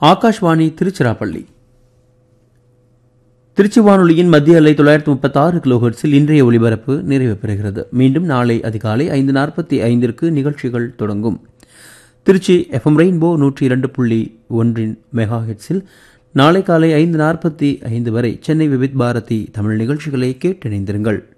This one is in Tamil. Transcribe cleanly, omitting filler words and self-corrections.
ஆகாஷ்வாணி திருச்சிராப்பள்ளி. திருச்சி வானொலியின் மத்திய அலை 936 கிலோஹெர்ட்ஸில் இன்றைய ஒலிபரப்பு நிறைவு பெறுகிறது. மீண்டும் நாளை அதிகாலை 5:45 நிகழ்ச்சிகள் தொடங்கும். திருச்சி எஃப்எம் ரெயின்போ 102.1 மெகாஹெர்ட்ஸில் நாளை காலை 5:45 வரை சென்னை விவித் பாரதி தமிழ் நிகழ்ச்சிகளை கேட்டிணைந்திருங்கள்.